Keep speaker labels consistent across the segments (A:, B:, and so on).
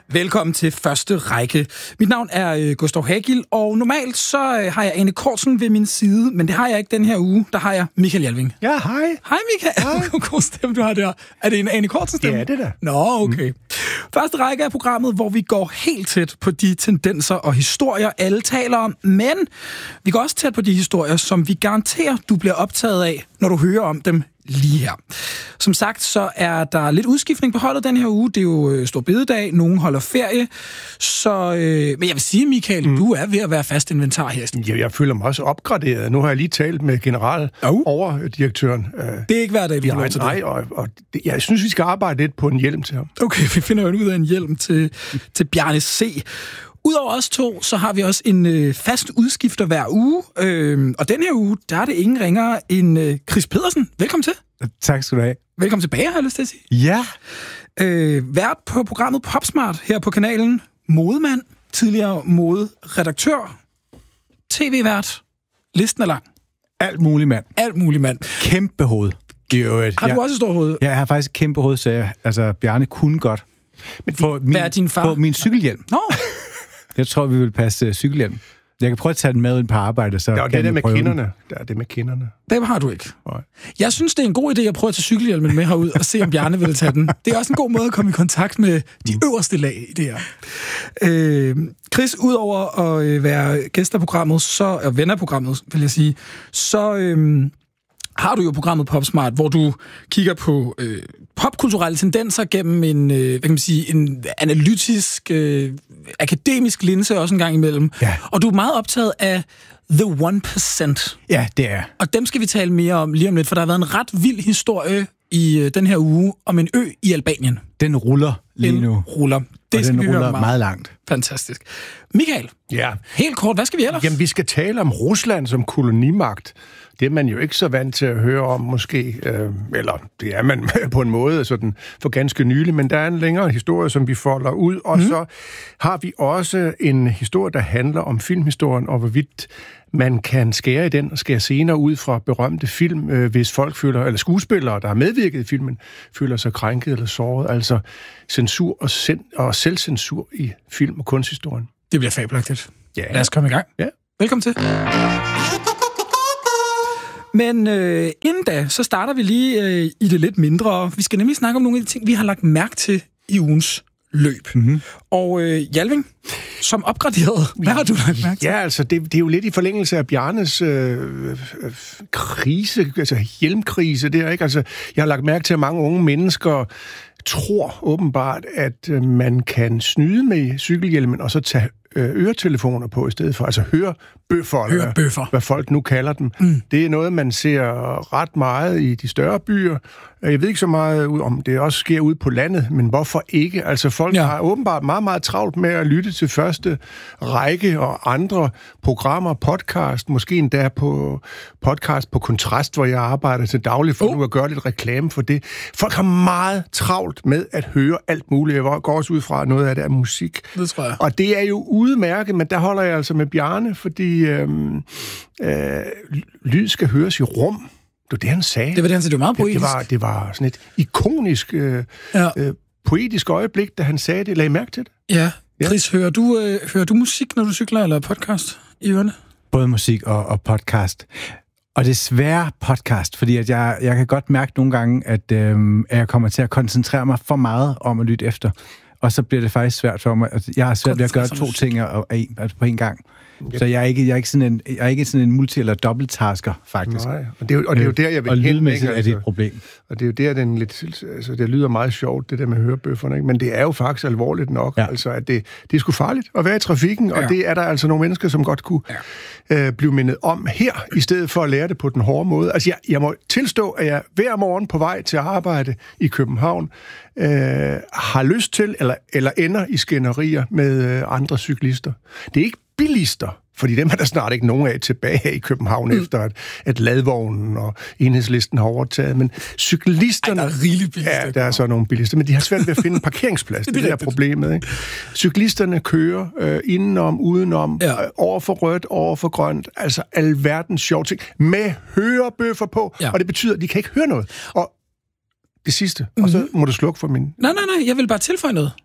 A: Velkommen til første række. Mit navn er Gustav Hagil, og normalt så har jeg Ane Cortzen ved min side, men det har jeg ikke den her uge. Der har jeg Michael Hjelving.
B: Ja, hej.
A: Hej Michael.
B: Hej.
A: God stemme, du har der. Er det en Ane Cortzen stemme?
B: Ja, det der.
A: Nå, okay. Første række er programmet, hvor vi går helt tæt på de tendenser og historier, alle taler om, men vi går også tæt på de historier, som vi garanterer, du bliver optaget af, når du hører om dem lige her. Som sagt, så er der lidt udskiftning på holdet den her uge. Det er jo stor bededag. Nogen holder ferie. Så, men jeg vil sige, Michael, du er ved at være fast inventar her.
B: Ja, jeg føler mig også opgraderet. Nu har jeg lige talt med overdirektøren.
A: Det er ikke hver dag, vi har til det.
B: Nej, og jeg synes, vi skal arbejde lidt på en hjelm til ham.
A: Okay, vi finder jo ud af en hjelm til Bjarne C. Udover os to, så har vi også en fast udskifter hver uge. Og den her uge, der er det ingen ringere end Chris Pedersen. Velkommen til.
C: Tak skal du have.
A: Velkommen tilbage, har jeg lyst til at sige.
C: Ja.
A: Vært på programmet Popsmart her på kanalen. Modemand, tidligere moderedaktør, tv-vært. Listen er lang.
C: Alt muligt mand.
A: Alt muligt mand.
C: Kæmpe hoved.
A: Har du også et stort hoved?
C: Jeg har faktisk et kæmpe hoved, så Bjarne kunne godt.
A: Men hvad er din far?
C: Få min cykelhjelm.
A: Nå.
C: Jeg tror, vi vil passe cykelhjelm. Jeg kan prøve at tage den med ind på arbejde, så
B: det er med kinderne. Der er det med kinderne.
A: Det har du ikke.
B: Nej.
A: Jeg synes, det er en god idé at prøve at tage cykelhjelmen med herud og se, om Bjarne vil tage den. Det er også en god måde at komme i kontakt med de øverste lag i det her. Chris, udover at være gæst af programmet, og ven af programmet, vil jeg sige, så har du jo programmet Popsmart, hvor du kigger på popkulturelle tendenser gennem en analytisk, akademisk linse også en gang imellem.
C: Ja.
A: Og du er meget optaget af The 1%.
C: Ja, det er.
A: Og dem skal vi tale mere om lige om lidt, for der har været en ret vild historie i den her uge om en ø i Albanien.
C: Den ruller lige nu.
A: Ruller. Det skal
C: den
A: vi
C: ruller
A: høre
C: meget langt.
A: Fantastisk. Michael,
B: Ja.
A: helt kort, hvad skal vi ellers?
B: Jamen, vi skal tale om Rusland som kolonimagt. Det er man jo ikke så vant til at høre om, måske. Eller det er man på en måde sådan for ganske nylig, men der er en længere historie, som vi folder ud. Og så har vi også en historie, der handler om filmhistorien, og hvorvidt man kan skære i den og skære senere ud fra berømte film, hvis folk føler, eller skuespillere, der har medvirket i filmen, føler sig krænket eller såret. Altså censur og selvcensur i film- og kunsthistorien.
A: Det bliver fabelagtigt.
B: Ja.
A: Lad os komme i gang.
B: Ja.
A: Velkommen til. Men inden da, så starter vi lige i det lidt mindre. Vi skal nemlig snakke om nogle af de ting, vi har lagt mærke til i ugens løb. Mm-hmm. Og Hjelving, som opgraderet, hvad har du lagt mærke til?
B: Ja, altså, det er jo lidt i forlængelse af Bjarnes krise, altså hjelmkrise der, ikke? Altså, jeg har lagt mærke til, at mange unge mennesker tror åbenbart, at man kan snyde med cykelhjelmen og så tage øretelefoner på i stedet for, altså hørebøffer, hvad folk nu kalder dem. Det er noget, man ser ret meget i de større byer. Jeg ved ikke så meget om det også sker ude på landet, men hvorfor ikke? Altså folk har åbenbart meget, meget travlt med at lytte til første række og andre programmer, podcast, måske endda på podcast på Kontrast, hvor jeg arbejder til daglig for nu at gøre lidt reklame for det. Folk har meget travlt med at høre alt muligt. Jeg går også ud fra noget af det af musik.
A: Det tror jeg.
B: Og det er jo udmærket, men der holder jeg altså med Bjarne, fordi lyd skal høres i rum. Det var det, han sagde.
A: Det var det, han sagde. Det var meget poetisk.
B: Det var sådan et ikonisk, poetisk øjeblik, da han sagde det. Lad I mærke til det?
A: Ja. Chris, hører du musik, når du cykler, eller podcast i ørene?
C: Både musik og podcast. Og desværre podcast, fordi at jeg kan godt mærke nogle gange, at jeg kommer til at koncentrere mig for meget om at lytte efter. Og så bliver det faktisk svært for mig. Jeg har svært ved at gøre to ting på en gang. Så jeg er ikke sådan en multi- eller dobbelttasker, faktisk.
B: Nej, og det er jo der, jeg vil hen.
C: Og lydmæssigt er det et problem.
B: Og det er jo der, det lyder meget sjovt, det der med hørebøfferne, ikke? Men det er jo faktisk alvorligt nok, altså, at det er sgu farligt at være i trafikken, og det er der altså nogle mennesker, som godt kunne blive mindet om her, i stedet for at lære det på den hårde måde. Altså, jeg må tilstå, at jeg hver morgen på vej til arbejde i København har lyst til, eller ender i skænderier med andre cyklister. Det er ikke bilister, fordi dem er der snart ikke nogen af tilbage i København, efter at ladvognen og Enhedslisten har overtaget. Men cyklisterne...
A: der er rigeligt bilister.
B: Ja, der er så nogle bilister, men de har svært ved at finde en parkeringsplads. det er problemet, ikke? Cyklisterne kører indenom, udenom, over for rødt, over for grønt, altså alverdens sjov ting, med hørebøffer på, og det betyder, at de kan ikke høre noget. Og det sidste, og så må du slukke for min...
A: Nej, jeg vil bare tilføje noget.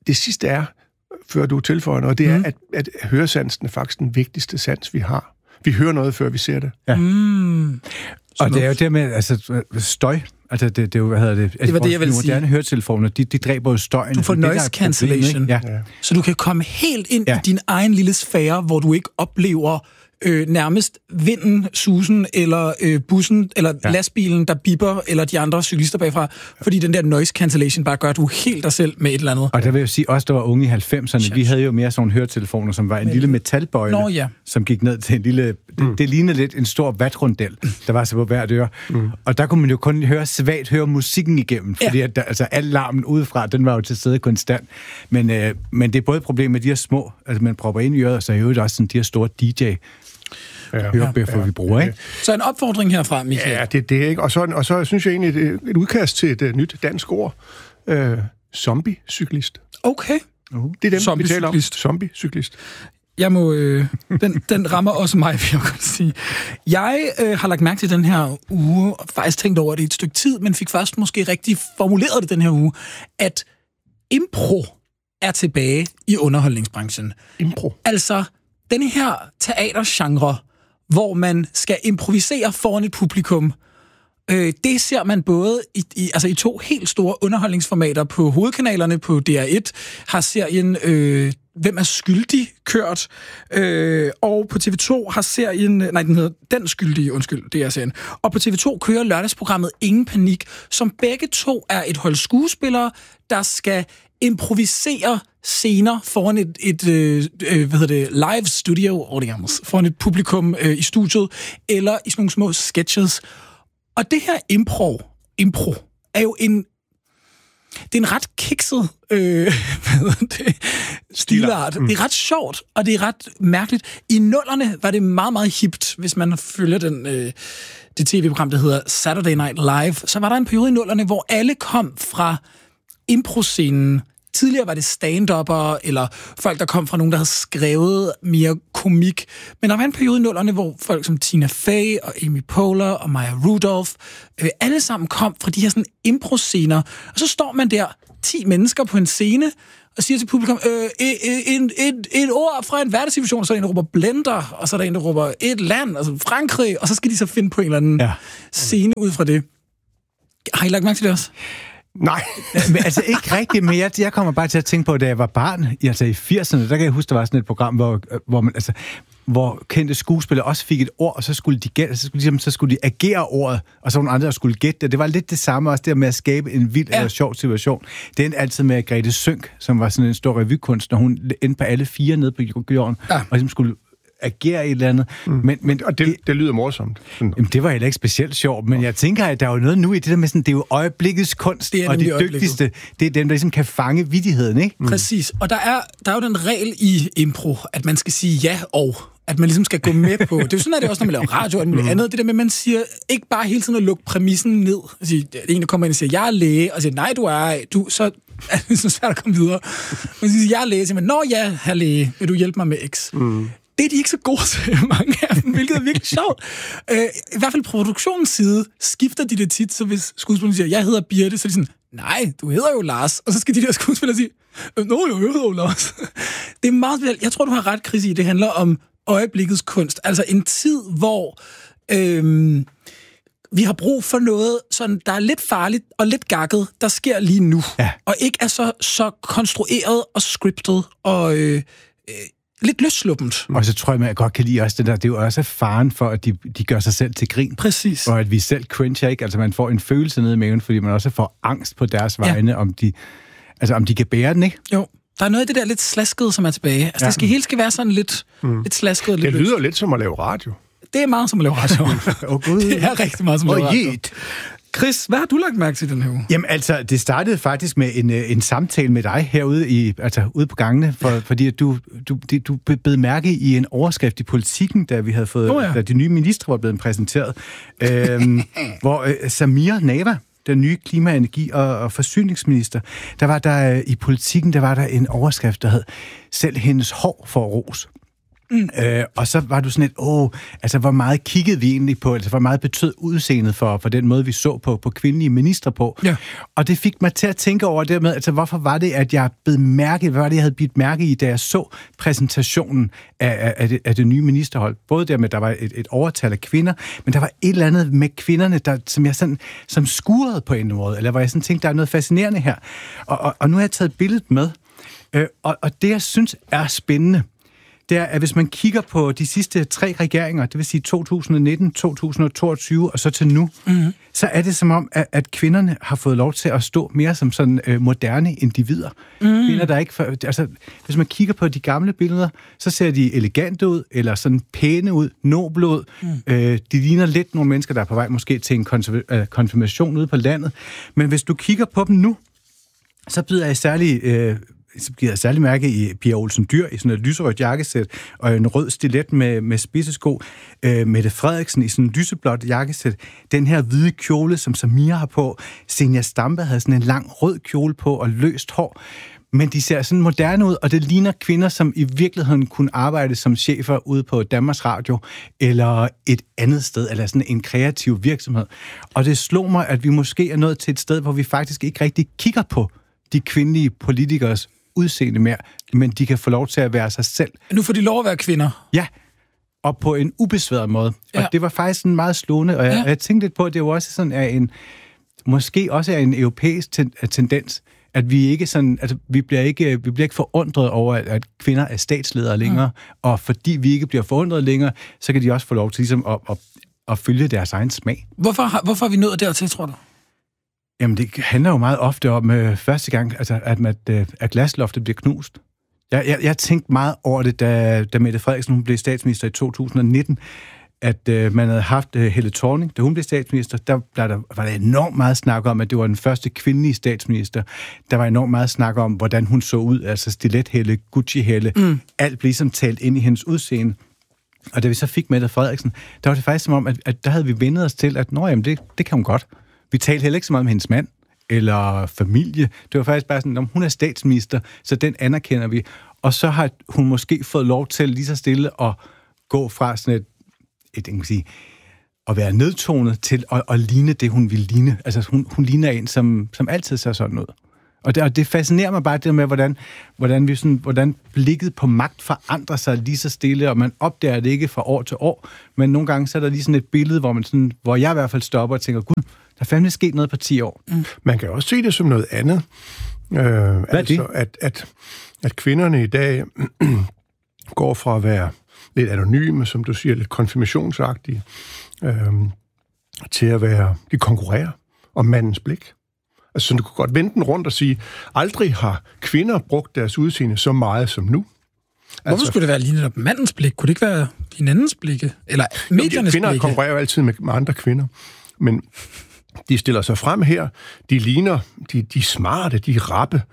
B: det sidste er, før du tilføjer noget, det er, at høresansen er faktisk den vigtigste sans, vi har. Vi hører noget, før vi ser det.
C: Ja. Og det er jo det med, altså, støj. Altså, det er jo, hvad hedder det?
A: Det var det, jeg ville sige.
C: Moderne høretelefoner, de dræber jo støjen.
A: Du får noise cancellation.
C: Ja.
A: Så du kan komme helt ind i din egen lille sfære, hvor du ikke oplever nærmest vinden, susen, eller bussen, eller lastbilen, der bipper, eller de andre cyklister bagfra, fordi den der noise cancellation bare gør, at du er helt dig selv med et eller andet.
C: Og der vil jeg sige, os der var unge i 90'erne, vi havde jo mere sådan høretelefoner, som var en lille metalbøjle, som gik ned til en lille... Det lignede lidt en stor vatrundel, der var så på hvert øre. Og der kunne man jo kun høre musikken igennem, fordi at altså, al larmen udefra, den var jo til stede konstant. Men det er både et problem med de her små, altså man propper ind i øret, og så er jo også sådan de her store DJ hørebøffer, vi bruger, ikke?
A: Så en opfordring herfra, Michael.
B: Ja, det er ikke. Og så synes jeg egentlig, et udkast til et nyt dansk ord. Zombie-cyklist.
A: Okay.
B: Det er dem, vi taler om. Zombie-cyklist.
A: Jeg må... den rammer også mig, vil jeg godt sige. Jeg har lagt mærke til den her uge, og faktisk tænkt over det i et stykke tid, men fik først måske rigtig formuleret det den her uge, at impro er tilbage i underholdningsbranchen.
B: Impro? Altså,
A: denne her teatergenre, hvor man skal improvisere foran et publikum, det ser man både i to helt store underholdningsformater på hovedkanalerne. På DR1 har serien Hvem er skyldig kørt, og på TV2 har serien... Nej, den hedder Den skyldige, undskyld, det er serien. Og på TV2 kører lørdagsprogrammet Ingen Panik, som begge to er et hold skuespillere, der skal improvisere scener foran et live studio audience, foran et publikum i studiet, eller i sådan nogle små sketches. Og det her impro er jo det er en ret kikset stilart. Det er ret sjovt, og det er ret mærkeligt. I nullerne var det meget, meget hipt, hvis man følger det tv-program, der hedder Saturday Night Live. Så var der en periode i nullerne, hvor alle kom fra impro-scenen. Tidligere var det stand-upper, eller folk, der kom fra nogen, der havde skrevet mere komik. Men der var en periode i nullerne, hvor folk som Tina Fey og Amy Poehler og Maya Rudolph, alle sammen kom fra de her sådan impro-scener. Og så står man der, 10 mennesker på en scene, og siger til publikum, et ord fra en hverdagssituation, så er der en, der råber blender, og så er der en, der råber et land, altså Frankrig, og så skal de så finde på en eller anden scene ud fra det. Har I lagt mærke til det også?
B: Nej.
C: Men, altså ikke rigtigt, men jeg kommer bare til at tænke på, da jeg var barn, altså i 80'erne, der kan jeg huske, der var sådan et program, hvor kendte skuespillere også fik et ord, og så skulle de agere ordet, og så nogle andre skulle gætte det. Det var lidt det samme også der med at skabe en vild eller sjov situation. Det endte altid med Grete Sønck, som var sådan en stor revykunstner, hun endte på alle 4 nede på jorden, og ligesom skulle agere et eller andet. Men
B: og det lyder morsomt.
C: Jamen, det var heller ikke specielt sjovt, men jeg tænker, at der er jo noget nu i det der med sådan, det er jo øjeblikkets kunst, og det dygtigste, det er dem, der ligesom kan fange vittigheden, ikke?
A: Præcis. Og der er jo den regel i impro, at man skal sige ja og, at man ligesom skal gå med på. Det er jo sådan, at det også, når man laver radio og noget andet, det der med, at man siger ikke bare hele tiden at lukke præmissen ned. Altså, en, der kommer ind og siger, jeg er læge, og siger, nej, så er det så svært at komme videre. Man siger, jeg er læge, og siger, nå ja, herr læge, vil du hjælpe mig med X? Det er de ikke så gode til, mange af dem, hvilket er virkelig sjovt. I hvert fald produktionens side skifter de det tit, så hvis skuespilleren siger, jeg hedder Birte, så er de sådan, nej, du hedder jo Lars. Og så skal de der skuespillere sige, nå, jeg hedder jo Lars. Det er meget specielt. Jeg tror, du har ret, Chris, i. Det handler om øjeblikkets kunst. Altså en tid, hvor vi har brug for noget, sådan, der er lidt farligt og lidt gakket, der sker lige nu. Ja. Og ikke er så konstrueret og scriptet og... lidt løssluppent.
C: Og så tror jeg, man godt kan lide også det der. Det er jo også faren for, at de gør sig selv til grin.
A: Præcis.
C: Og at vi selv cringer, ikke? Altså man får en følelse nede i maven, fordi man også får angst på deres vegne, om de kan bære den, ikke?
A: Jo. Der er noget af det der lidt slaskede, som er tilbage. Altså det hele skal være sådan lidt slasket.
B: Det lyder lidt som at lave radio.
A: Det er meget som at lave radio. Det er rigtig meget som at lave radio. Chris, hvad har du lagt mærke til den her uge?
C: Jamen altså, det startede faktisk med en samtale med dig herude ude på gangene, fordi at du bed mærke i en overskrift i Politikken, da vi havde fået, da de nye ministre var blevet præsenteret, hvor Samir Nawa, den nye klima-, energi- og forsyningsminister, der var der i Politikken, der var der en overskrift, der hed, selv hendes hår får ros. Og så var du sådan et, altså hvor meget kiggede vi egentlig på, altså hvor meget betød udseendet for den måde, vi så på kvindelige ministre på.
A: Ja.
C: Og det fik mig til at tænke over det med, altså hvorfor var det, at jeg bed mærke, hvad var det, jeg havde bidt mærke i, da jeg så præsentationen af det nye ministerhold. Både der med, der var et overtal af kvinder, men der var et eller andet med kvinderne, som jeg sådan, som skurede på en måde, eller hvor jeg sådan tænkte, der er noget fascinerende her. Og nu har jeg taget billedet med, og det, jeg synes er spændende, det er, at hvis man kigger på de sidste 3 regeringer, det vil sige 2019, 2022 og så til nu, så er det som om, at kvinderne har fået lov til at stå mere som sådan moderne individer. Kvinder, der ikke... Altså, hvis man kigger på de gamle billeder, så ser de elegante ud, eller sådan pæne ud, noble ud. De ligner lidt nogle mennesker, der er på vej måske til en konfirmation ude på landet. Men hvis du kigger på dem nu, så bliver jeg særlig mærke i Pia Olsen Dyhr i sådan et lyserødt jakkesæt og en rød stilet med spidsesko. Mette Frederiksen i sådan en lyseblåt jakkesæt. Den her hvide kjole, som Samira har på. Zenia Stampe havde sådan en lang rød kjole på og løst hår. Men de ser sådan moderne ud, og det ligner kvinder, som i virkeligheden kunne arbejde som chefer ude på Danmarks Radio eller et andet sted, eller sådan en kreativ virksomhed. Og det slog mig, at vi måske er nået til et sted, hvor vi faktisk ikke rigtig kigger på de kvindelige politikers udseende mere, men de kan få lov til at være sig selv.
A: Nu får de lov at være kvinder.
C: Ja, og på en ubesværet måde. Ja. Og det var faktisk sådan meget slående, og jeg tænkte lidt på, at det jo også sådan er måske også er en europæisk tendens, at vi ikke sådan, altså vi bliver ikke forundret over, at kvinder er statsledere længere, og fordi vi ikke bliver forundret længere, så kan de også få lov til ligesom at følge deres egen smag.
A: Hvorfor er vi nået dertil, tror du?
C: Jamen, det handler jo meget ofte om første gang, altså, at glasloftet bliver knust. Jeg tænkte meget over det, da Mette Frederiksen hun blev statsminister i 2019, at man havde haft Helle Thorning, da hun blev statsminister, der var der enormt meget snak om, at det var den første kvindelige statsminister. Der var enormt meget snak om, hvordan hun så ud, altså Stilet-Helle, Gucci-Helle. Alt blev ligesom talt ind i hendes udseende. Og da vi så fik Mette Frederiksen, der var det faktisk som om, at der havde vi vendet os til, at det kan hun godt. Vi talte heller ikke så meget med hendes mand eller familie. Det var faktisk bare sådan, at hun er statsminister, så den anerkender vi. Og så har hun måske fået lov til lige så stille at gå fra sådan at være nedtonet til at ligne det, hun vil ligne. Altså, hun ligner en, som altid ser sådan ud. Og det fascinerer mig bare det med, hvordan blikket på magt forandrer sig lige så stille, og man opdager det ikke fra år til år. Men nogle gange så er der lige sådan et billede, hvor jeg i hvert fald stopper og tænker, gud, der er fandme sket noget på 10 år.
B: Man kan også se det som noget andet. Altså, at kvinderne i dag går fra at være lidt anonyme, som du siger, lidt konfirmationsagtige, til at være, de konkurrerer om mandens blik. Altså, så du kunne godt vende den rundt og sige, aldrig har kvinder brugt deres udseende så meget som nu.
A: Hvorfor skulle det være lige netop mandens blik? Kunne det ikke være hinandens blikke? Eller mediernes blikke?
B: Kvinder konkurrerer jo altid med andre kvinder, men de stiller sig frem her, de ligner, de er smarte, de er rappe,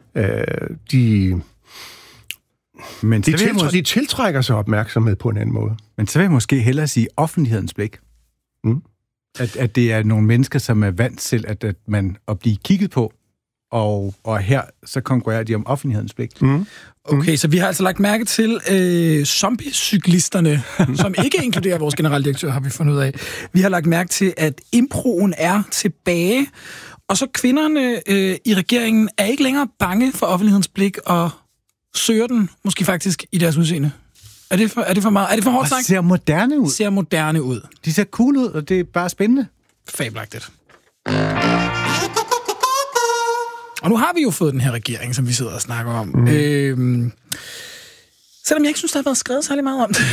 B: de tiltrækker sig opmærksomhed på en anden måde.
C: Men så vil jeg måske hellere sige offentlighedens blik. At det er nogle mennesker, som er vant til at blive kigget på, og her så konkurrerer de om offentlighedens blik.
A: Okay, så vi har altså lagt mærke til zombiecyklisterne, som ikke inkluderer vores generaldirektør, har vi fundet ud af. Vi har lagt mærke til, at improen er tilbage, og så kvinderne i regeringen er ikke længere bange for offentlighedens blik, og søger den måske faktisk i deres udseende. Er det for meget? Er det for hårdt sagt?
C: Ser moderne ud.
A: Ser moderne ud.
C: De ser cool ud, og det er bare spændende.
A: Fabelagtigt. Og nu har vi jo fået den her regering, som vi sidder og snakker om. Selvom jeg ikke synes, der har været skrevet særlig meget om det.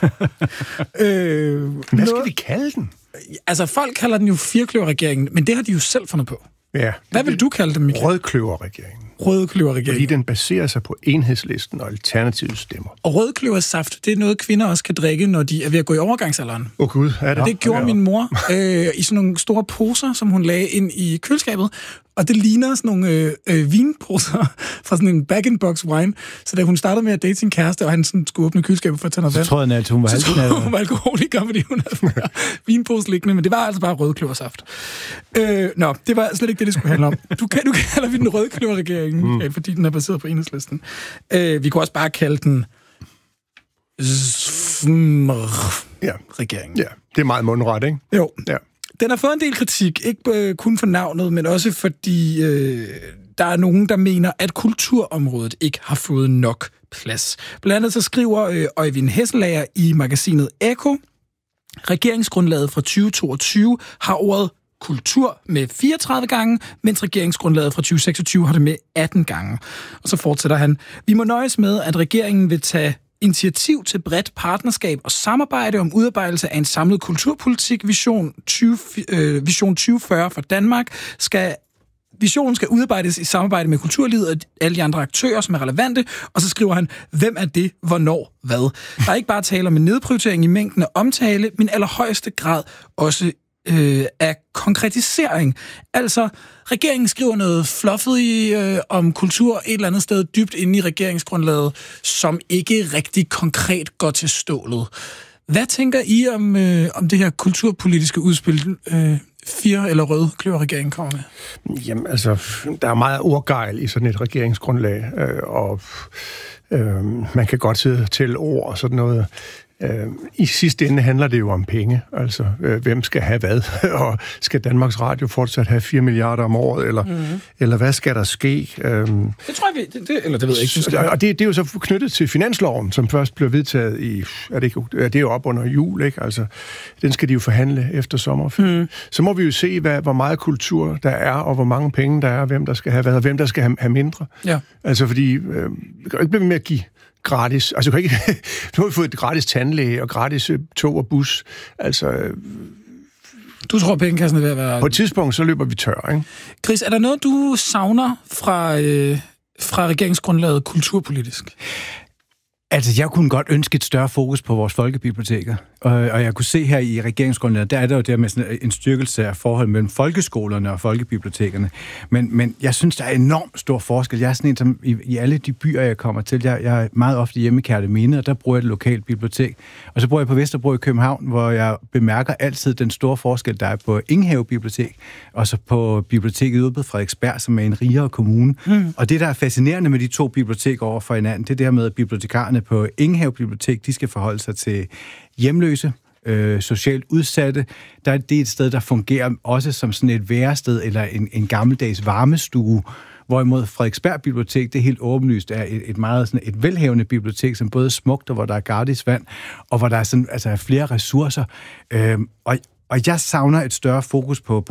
B: Hvad skal vi kalde den?
A: Altså, folk kalder den jo firkløverregeringen, men det har de jo selv fundet på.
B: Ja.
A: Hvad vil du kalde den, Michael?
B: Rødkløverregeringen.
A: Rødkløverregeringen.
B: Fordi den baserer sig på Enhedslisten og Alternative stemmer.
A: Og rødkløversaft, det er noget, kvinder også kan drikke, når de er ved at gå i overgangsalderen.
B: Gud, er det?
A: Det gjorde min mor i sådan nogle store poser, som hun lagde ind i køleskabet. Og det ligner sådan nogle vinposer fra sådan en bag-in-box wine. Så da hun startede med at date sin kæreste, og han sådan skulle åbne køleskabet for at tage noget vand,
C: så troede jeg, at hun var
A: alkoholiker. Hun var alkoholiker, fordi hun havde vinpose liggende, men det var altså bare rødkløversaft. Det var slet ikke det skulle handle om. Du kalder vi den rødkløverregering, fordi den er baseret på Enhedslisten. Vi kunne også bare kalde den regeringen.
B: Ja, det er meget mundret, ikke?
A: Jo.
B: Ja.
A: Den har fået en del kritik, ikke kun for navnet, men også fordi der er nogen, der mener, at kulturområdet ikke har fået nok plads. Blandt andet så skriver Øjvind Hesselager i magasinet Ekko, regeringsgrundlaget fra 2022 har ordet kultur med 34 gange, mens regeringsgrundlaget fra 2026 har det med 18 gange. Og så fortsætter han: Vi må nøjes med, at regeringen vil tage initiativ til bredt partnerskab og samarbejde om udarbejdelse af en samlet kulturpolitik. Vision 2040 for Danmark Visionen skal udarbejdes i samarbejde med kulturlivet og alle de andre aktører, som er relevante. Og så skriver han, hvem er det, hvornår, hvad? Der er ikke bare tale om en nedprioritering i mængden af omtale, men allerhøjeste grad også af konkretisering. Altså, regeringen skriver noget fluffet om kultur et eller andet sted dybt inde i regeringsgrundlaget, som ikke rigtig konkret går til stålet. Hvad tænker I om det her kulturpolitiske udspil, Fire eller Røde Kløver-regeringen kommer med?
B: Jamen, altså, der er meget ordgejl i sådan et regeringsgrundlag, og man kan godt sidde til ord og sådan noget. I sidste ende handler det jo om penge, altså hvem skal have hvad, og skal Danmarks Radio fortsat have 4 milliarder om året, eller hvad skal der ske?
A: Det tror jeg, eller det ved jeg ikke.
B: Og det er jo så knyttet til finansloven, som først blev vedtaget i, det er jo op under jul, ikke? Altså, den skal de jo forhandle efter sommerferien. Så må vi jo se, hvor meget kultur der er, og hvor mange penge der er, hvem der skal have hvad, og hvem der skal have mindre. Ja. Altså, fordi vi kan jo ikke blive med at give gratis. Altså, nu har vi fået et gratis tandlæge og gratis tog og bus. Altså,
A: du tror, pengekassen er ved at være...
B: På et tidspunkt, så løber vi tør, ikke?
A: Chris, er der noget, du savner fra regeringsgrundlaget kulturpolitisk?
C: Altså, jeg kunne godt ønske et større fokus på vores folkebiblioteker. Og jeg kunne se her i regeringsgrundlaget, der er der jo der med sådan en styrkelse af forhold mellem folkeskolerne og folkebibliotekerne. Men jeg synes, der er enormt stor forskel. Jeg er sådan en, som i alle de byer, jeg kommer til, jeg er meget ofte hjemme i Kerteminde, og der bruger jeg et lokalt bibliotek. Og så bor jeg på Vesterbro i København, hvor jeg bemærker altid den store forskel, der er på Ingenhave Bibliotek, og så på biblioteket ude på Frederiksberg, som er en rigere kommune. Og det, der er fascinerende med de to biblioteker over for hinanden, det er det her med, at bibliotekarerne på Ingenhave Bibliotek, de skal forholde sig til hjemløse, socialt udsatte. Det er et sted, der fungerer også som sådan et værested eller en gammeldags varmestue, hvorimod Frederiksberg Bibliotek, det er helt åbenlyst, er et meget sådan et velhavende bibliotek, som både er smukt, og hvor der er gratis vand, og hvor der er sådan, altså flere ressourcer. Og jeg savner et større fokus på